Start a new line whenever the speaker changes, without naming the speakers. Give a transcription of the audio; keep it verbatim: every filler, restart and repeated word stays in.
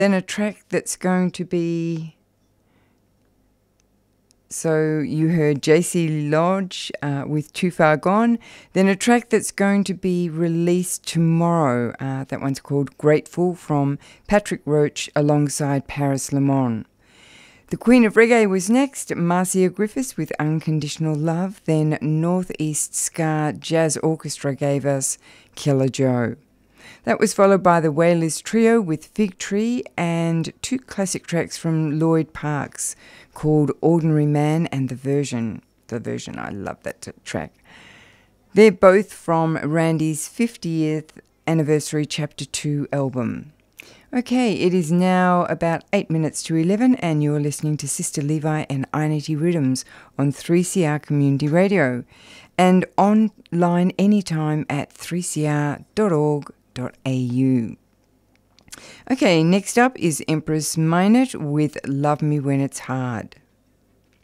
Then a track that's going to be... So you heard J C Lodge uh, with Too Far Gone. Then a track that's going to be released tomorrow. Uh, that one's called Grateful from Patrick Roach alongside Paris Limon. The Queen of Reggae was next, Marcia Griffiths with Unconditional Love. Then Northeast Ska Jazz Orchestra gave us Killer Joe. That was followed by the Wailers Trio with Fig Tree and two classic tracks from Lloyd Parks called Ordinary Man and The Version. The Version, I love that t- track. They're both from Randy's fiftieth anniversary Chapter two album. Okay, it is now about eight minutes to eleven and you're listening to Sister Levi and Einity Rhythms on three C R Community Radio and online anytime at three c r dot org dot a u. Okay, next up is Empress Minot with Love Me When It's Hard.